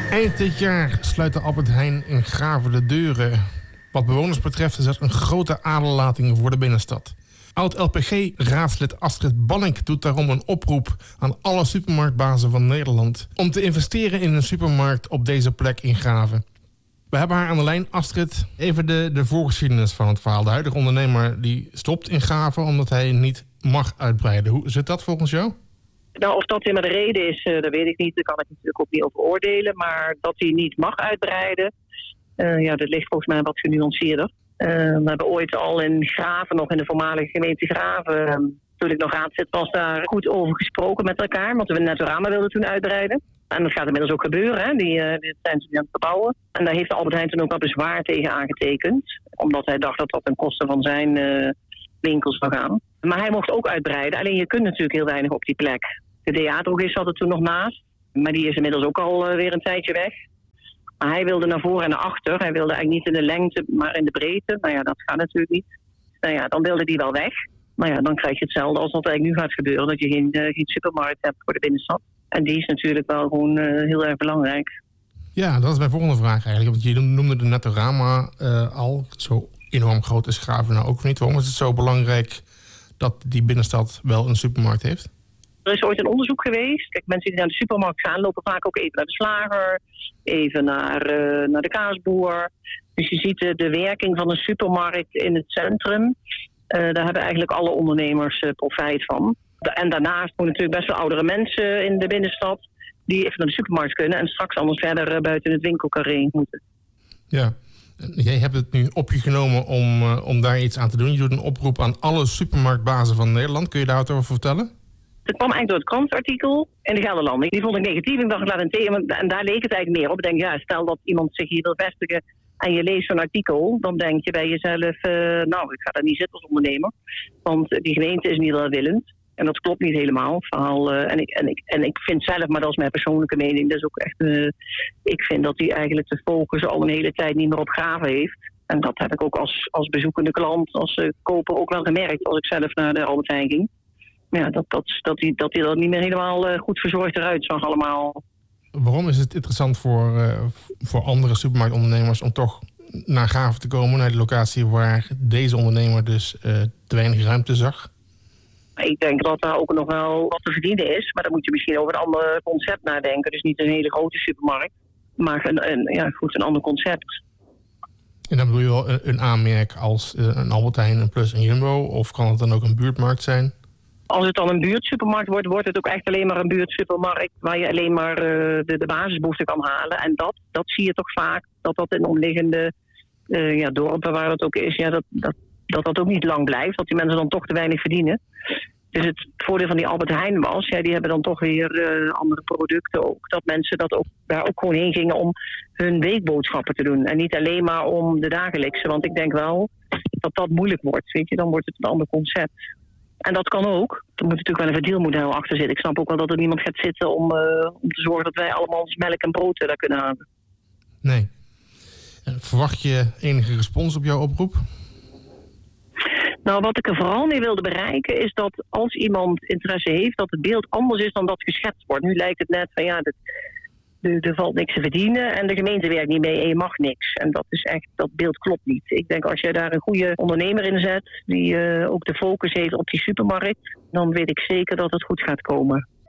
Eind dit jaar sluit de Albert Heijn in Grave de deuren. Wat bewoners betreft is dat een grote aderlating voor de binnenstad. Oud-LPG-raadslid Astrid Bannink doet daarom een oproep aan alle supermarktbazen van Nederland om te investeren in een supermarkt op deze plek in Grave. We hebben haar aan de lijn. Astrid, even de voorgeschiedenis van het verhaal. De huidige ondernemer die stopt in Grave omdat hij niet mag uitbreiden. Hoe zit dat volgens jou? Nou, of dat helemaal de reden is, dat weet ik niet. Daar kan ik natuurlijk ook niet over oordelen. Maar dat hij niet mag uitbreiden, dat ligt volgens mij wat genuanceerder. We hebben ooit al in Graven, nog in de voormalige gemeente Graven, toen ik nog raadslid was, daar goed over gesproken met elkaar. Want we Netorama wilden toen uitbreiden. En dat gaat inmiddels ook gebeuren. Hè. Die zijn ze nu aan het verbouwen. En daar heeft de Albert Heijn toen ook wel bezwaar tegen aangetekend. Omdat hij dacht dat dat ten koste van zijn winkels zou gaan. Maar hij mocht ook uitbreiden. Alleen je kunt natuurlijk heel weinig op die plek. De DA-drogist zat er toen nog naast. Maar die is inmiddels ook alweer een tijdje weg. Maar hij wilde naar voren en naar achter. Hij wilde eigenlijk niet in de lengte, maar in de breedte. Nou ja, dat gaat natuurlijk niet. Nou ja, dan wilde die wel weg. Nou ja, dan krijg je hetzelfde als wat eigenlijk nu gaat gebeuren. Dat je geen supermarkt hebt voor de binnenstad. En die is natuurlijk wel gewoon heel erg belangrijk. Ja, dat is mijn volgende vraag eigenlijk. Want je noemde de Netorama al. Zo enorm groot is Grave nou ook niet. Waarom is het zo belangrijk dat die binnenstad wel een supermarkt heeft? Er is ooit een onderzoek geweest. Kijk, mensen die naar de supermarkt gaan, lopen vaak ook even naar de slager, even naar de kaasboer. Dus je ziet de werking van een supermarkt in het centrum. Daar hebben eigenlijk alle ondernemers profijt van. En daarnaast moeten natuurlijk best wel oudere mensen in de binnenstad die even naar de supermarkt kunnen en straks anders verder buiten het winkelcarré moeten. Ja, jij hebt het nu op je genomen om daar iets aan te doen. Je doet een oproep aan alle supermarktbazen van Nederland. Kun je daar wat over vertellen? Het kwam eigenlijk door het krantartikel in de Gelderlander. Die vond ik negatief. Ik dacht, laat een thema. En daar leek het eigenlijk meer op. Ik denk, ja, stel dat iemand zich hier wil vestigen en je leest zo'n artikel, dan denk je bij jezelf, ik ga daar niet zitten als ondernemer. Want die gemeente is niet welwillend. En dat klopt niet helemaal, het verhaal. En ik vind zelf, maar dat is mijn persoonlijke mening, dat is ook echt, ik vind dat hij eigenlijk de focus al een hele tijd niet meer op Grave heeft. En dat heb ik ook als bezoekende klant, als koper ook wel gemerkt als ik zelf naar de Albert Heijn ging. Ja, dat hij er niet meer helemaal goed verzorgd eruit zag allemaal. Waarom is het interessant voor andere supermarktondernemers om toch naar Grave te komen, naar de locatie waar deze ondernemer dus te weinig ruimte zag? Ik denk dat daar ook nog wel wat te verdienen is. Maar dan moet je misschien over een ander concept nadenken. Dus niet een hele grote supermarkt, maar een ander concept. En dan bedoel je wel een aanmerk als een Albert Heijn, een Plus en Jumbo? Of kan het dan ook een buurtmarkt zijn? Als het dan een buurtsupermarkt wordt het ook echt alleen maar een buurtsupermarkt waar je alleen maar de basisbehoeften kan halen. En dat zie je toch vaak, dat in omliggende dorpen waar dat ook is, dat ook niet lang blijft. Dat die mensen dan toch te weinig verdienen. Dus het voordeel van die Albert Heijn was, die hebben dan toch weer andere producten ook. Dat mensen daar ook gewoon heen gingen om hun weekboodschappen te doen. En niet alleen maar om de dagelijkse. Want ik denk wel dat moeilijk wordt. Weet je, dan wordt het een ander concept. En dat kan ook. Er moet natuurlijk wel een verdeelmodel achter zitten. Ik snap ook wel dat er niemand gaat zitten om te zorgen dat wij allemaal ons melk en brood daar kunnen halen. Nee. Verwacht je enige respons op jouw oproep? Nou, wat ik er vooral mee wilde bereiken is dat als iemand interesse heeft, dat het beeld anders is dan dat geschetst wordt. Nu lijkt het net van er valt niks te verdienen en de gemeente werkt niet mee en je mag niks. En dat beeld klopt niet. Ik denk als je daar een goede ondernemer in zet, die ook de focus heeft op die supermarkt, dan weet ik zeker dat het goed gaat komen.